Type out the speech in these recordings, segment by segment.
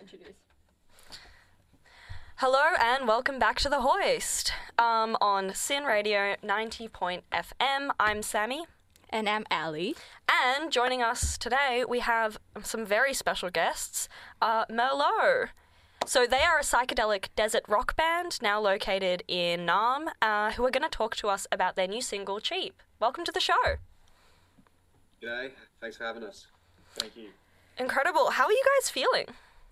Introduce. Hello and welcome back to The Hoist. On Sin Radio 90.fm, I'm Sammy. And I'm Ali. And joining us today, we have some very special guests, Merlot. So they are a psychedelic desert rock band now located in Naarm, who are going to talk to us about their new single, Cheap. Welcome to the show. G'day, thanks for having us. Thank you. Incredible. How are you guys feeling?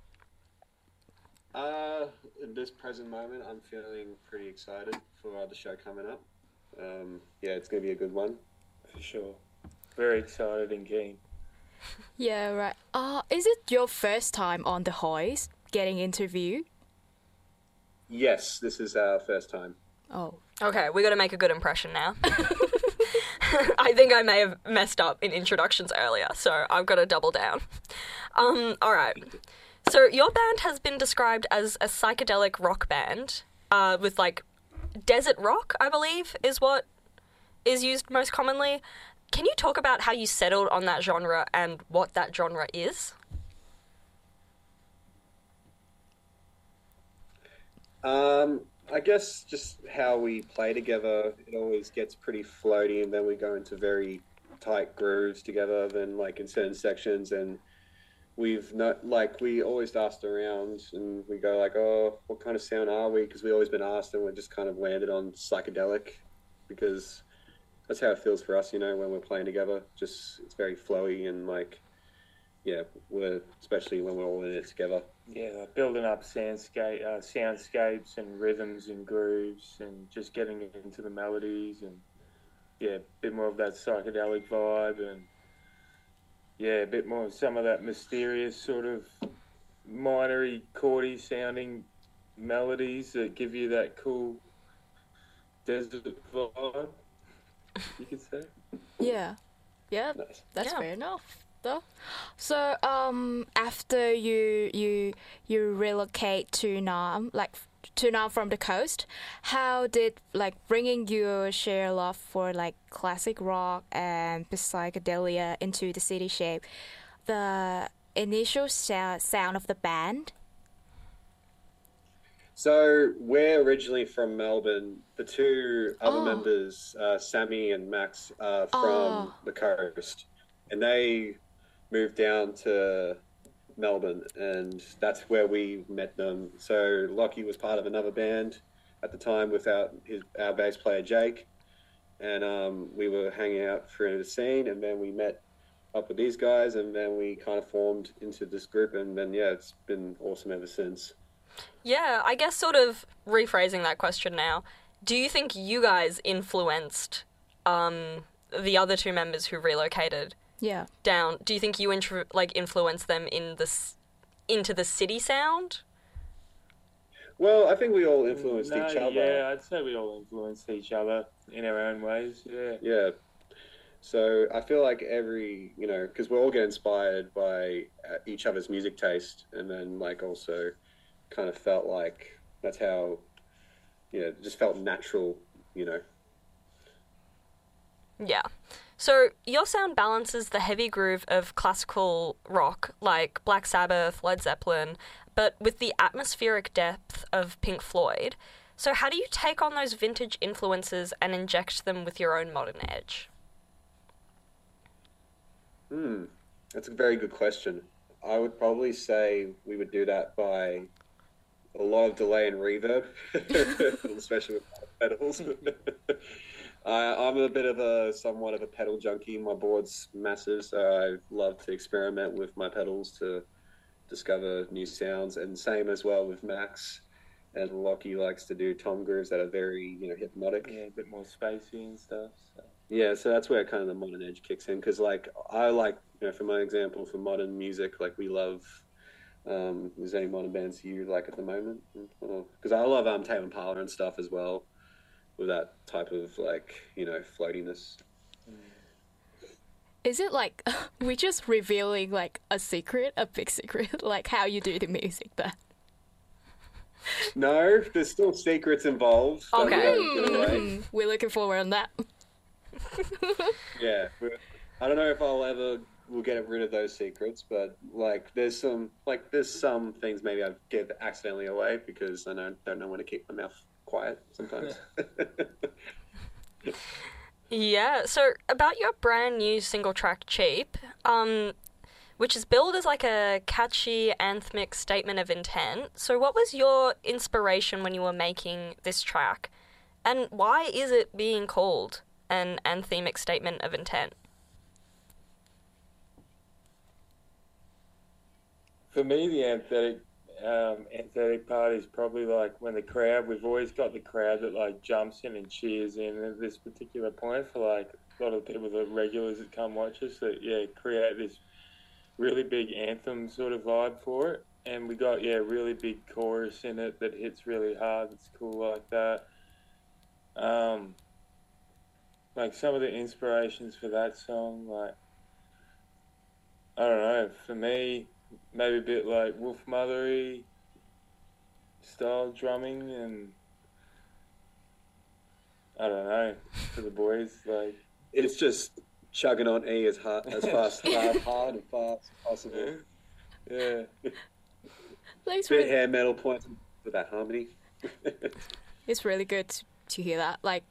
In this present moment, I'm feeling pretty excited for the show coming up. Yeah, it's going to be a good one. For sure. Very excited and keen. Yeah, right. Is it your first time on The Hoist getting interviewed? Yes, this is our first time. Oh. Okay, we got to make a good impression now. I think I may have messed up in introductions earlier, so I've got to double down. All right. So your band has been described as a psychedelic rock band with, like, desert rock, I believe, is what is used most commonly. Can you talk about how you settled on that genre and what that genre is? I guess just how we play together, it always gets pretty floaty, and then we go into very tight grooves together, then like in certain sections, and we've not like we always asked around, and we go like, oh, what kind of sound are we? Because we've always been asked, and we just kind of landed on psychedelic, because that's how it feels for us, you know, when we're playing together. Just it's very flowy and like, yeah, we're especially when we're all in it together. Yeah, like building up soundscapes and rhythms and grooves and just getting into the melodies and, yeah, a bit more of that psychedelic vibe and, yeah, a bit more of some of that mysterious sort of minor-y, chordy sounding melodies that give you that cool desert vibe, you could say. Yeah. Yeah, Nice. that's Yeah. fair enough, though. So, after you relocate to Naarm, to Naarm from the coast, how did, like, bringing your share love for, like, classic rock and psychedelia into the city shape the initial sound of the band? So we're originally from Melbourne. The two other members, Sammy and Max, are from the coast, and they moved down to Melbourne, and that's where we met them. So Lockie was part of another band at the time with our bass player Jake, and we were hanging out through the scene, and then we met up with these guys, and then we kind of formed into this group, and then yeah, it's been awesome ever since. Yeah, I guess sort of rephrasing that question now, do you think you guys influenced the other two members who relocated Yeah. down? Do you think you influenced them into the city sound? Well, I think we all influenced each other. Yeah, I'd say we all influenced each other in our own ways, yeah. Yeah. So I feel like because we all get inspired by each other's music taste, and then like also kind of felt like that's how, it just felt natural, you know. Yeah. So your sound balances the heavy groove of classical rock like Black Sabbath, Led Zeppelin, but with the atmospheric depth of Pink Floyd. So how do you take on those vintage influences and inject them with your own modern edge? That's a very good question. I would probably say we would do that by a lot of delay and reverb, especially with pedals. I'm a bit of somewhat of a pedal junkie. My board's massive, so I love to experiment with my pedals to discover new sounds. And same as well with Max. And Lockie likes to do tom grooves that are very, hypnotic. Yeah, a bit more spacey and stuff. So. Yeah, so that's where kind of the modern edge kicks in. Because, I like, for my example, for modern music, like, we love... is there any modern bands you like at the moment? Because I love Tame Impala and stuff as well, with that type of floatiness. Is it like we're just revealing like a big secret, like how you do the music there? No, there's still secrets involved. Okay. We're looking forward on that. Yeah, I don't know if I'll ever we'll get rid of those secrets. But like, there's some things maybe I give accidentally away because I don't know when to keep my mouth quiet sometimes. Yeah, so about your brand new single track Cheap, which is billed as like a catchy anthemic statement of intent. So what was your inspiration when you were making this track? And why is it being called an anthemic statement of intent? For me, the anthetic part is probably like when we've always got the crowd that like jumps in and cheers in at this particular point for like a lot of the people that regulars that come watch us that, create this really big anthem sort of vibe for it. And we got, really big chorus in it that hits really hard. It's cool like that. Like some of the inspirations for that song, like, I don't know, for me, maybe a bit like Wolf Mothery style drumming, and I don't know, for the boys, like It's just chugging on E as hard, as fast, hard and fast as possible. yeah. Thanks, Bit hair metal points with that harmony. it's really good to hear that. Like,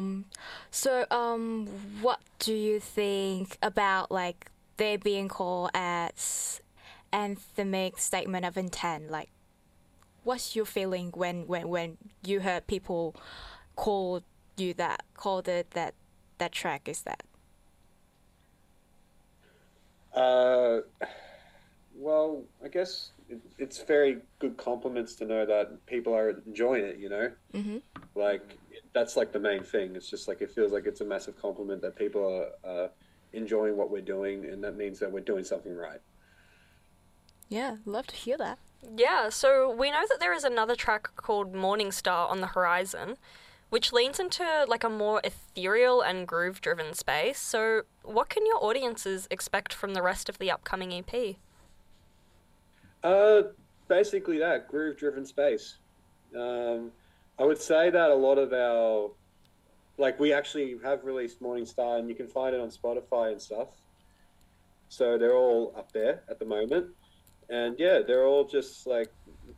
what do you think about like they being called as anthemic statement of intent? Like, what's your feeling when you heard people call that track is that? Well, I guess it's very good compliments to know that people are enjoying it, Mm-hmm. Like, that's like the main thing. It's just like, it feels like it's a massive compliment that people are enjoying what we're doing, and that means that we're doing something right. Yeah, love to hear that. Yeah, so we know that there is another track called Morning Star on the horizon, which leans into like a more ethereal and groove-driven space. So what can your audiences expect from the rest of the upcoming EP? Basically that, groove-driven space. I would say that a lot of our, like, we actually have released Morning Star, and you can find it on Spotify and stuff. So they're all up there at the moment. And yeah, they're all just like,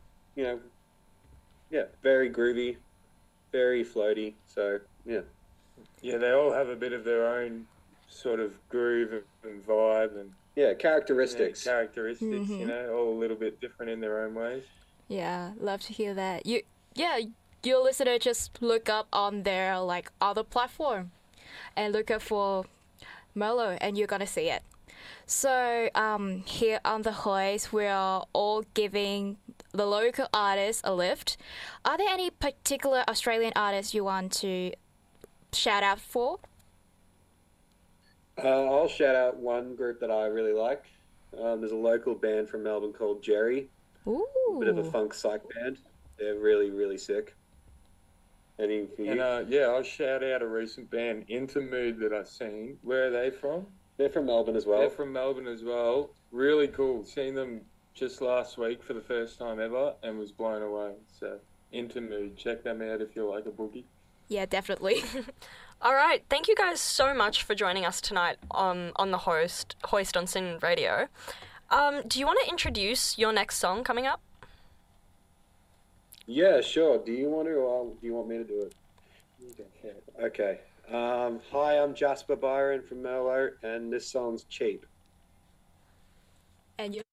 very groovy, very floaty. So yeah. Yeah, they all have a bit of their own sort of groove and vibe and characteristics. Mm-hmm. All a little bit different in their own ways. Yeah, love to hear that. Your listener just look up on their like other platform and look up for Merlot and you're gonna see it. So here on the Hoist, we are all giving the local artists a lift. Are there any particular Australian artists you want to shout out for? I'll shout out one group that I really like. There's a local band from Melbourne called Jerry. Ooh. A bit of a funk psych band. They're really, really sick. Any for you? And I'll shout out a recent band, Intermood, that I've seen. Where are they from? They're from Melbourne as well. They're from Melbourne as well. Really cool. Seen them just last week for the first time ever and was blown away. So, Intermood, check them out if you like a boogie. Yeah, definitely. All right, thank you guys so much for joining us tonight on the Hoist on SYN Radio. Do you want to introduce your next song coming up? Yeah, sure. Do you want to, or do you want me to do it? Okay. Hi, I'm Jasper Byron from Merlot, and this song's Cheap. And you.